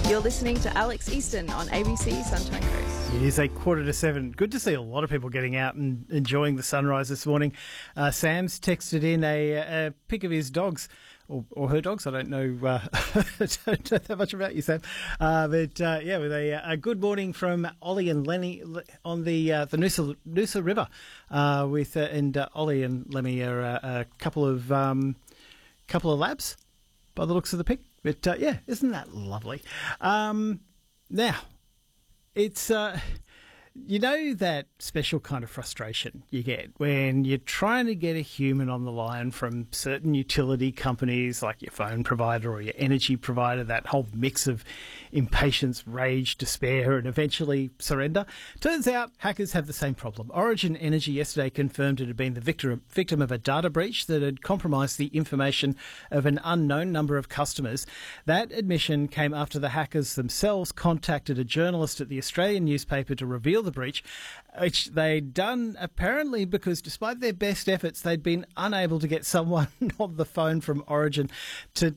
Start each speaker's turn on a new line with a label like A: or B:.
A: You're listening to Alex Easton on ABC Sunshine Coast.
B: It is 7:15. Good to see a lot of people getting out and enjoying the sunrise this morning. Sam's texted in a pic of his dogs, or her dogs. I don't know, I don't know that much about you, Sam. With a good morning from Ollie and Lenny on the Noosa River. And Ollie and Lemmy are a couple of labs by the looks of the pic. But, isn't that lovely? Now, it's, you know that special kind of frustration you get when you're trying to get a human on the line from certain utility companies like your phone provider or your energy provider, that whole mix of impatience, rage, despair, and eventually surrender. Turns out hackers have the same problem. Origin Energy yesterday confirmed it had been the victim of a data breach that had compromised the information of an unknown number of customers. That admission came after the hackers themselves contacted a journalist at the Australian newspaper to reveal the breach, which they'd done apparently because despite their best efforts, they'd been unable to get someone on the phone from Origin to